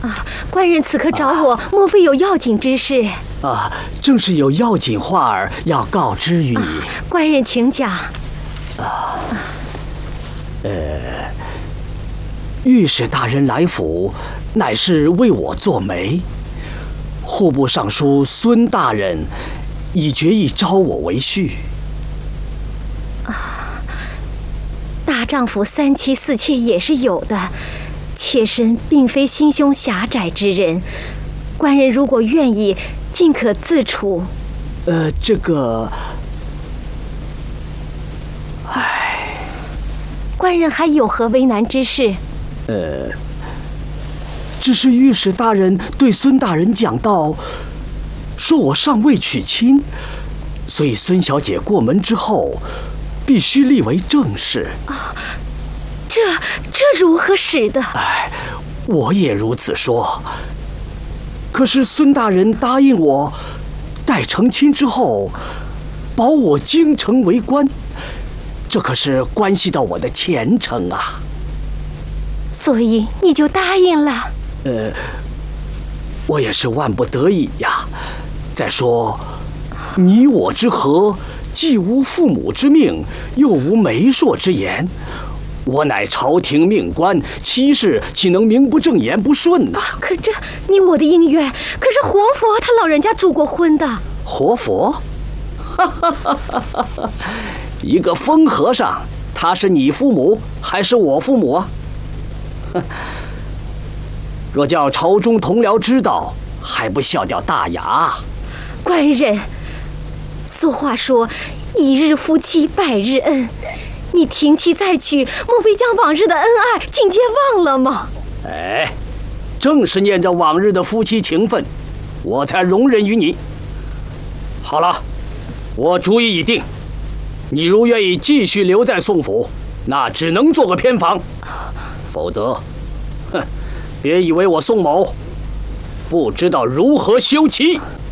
官人此刻找我，莫非有要紧之事？ 正是有要紧话儿要告知于你。 官人请讲。 御史大人来府，乃是为我做媒。户部尚书孙大人已决意招我为婿。 大丈夫三妻四妾也是有的，妾身并非心胸狭窄之人，官人如果愿意，尽可自处。 这个， 官人还有何为难之事？ 只是御史大人对孙大人讲道，说我尚未娶亲，所以孙小姐过门之后，必须立为正室。 这如何使得？ 我也如此说。可是孙大人答应我，待成亲之后，保我京城为官，这可是关系到我的前程啊。 所以你就答应了？ 我也是万不得已呀。再说，你我之合，既无父母之命，又无媒妁之言，我乃朝廷命官，妻室岂能名不正言不顺呢？ 可这你我的姻缘，可是活佛他老人家主过婚的。 活佛？一个疯和尚，他是你父母还是我父母啊？若叫朝中同僚知道，还不笑掉大牙？ 官人，俗话说一日夫妻百日恩，你停妻再娶，莫非将往日的恩爱尽皆忘了吗？ 正是念着往日的夫妻情分，我才容忍于你。好了，我主意已定，你如愿意继续留在宋府，那只能做个偏房，否则，别以为我宋某不知道如何休妻。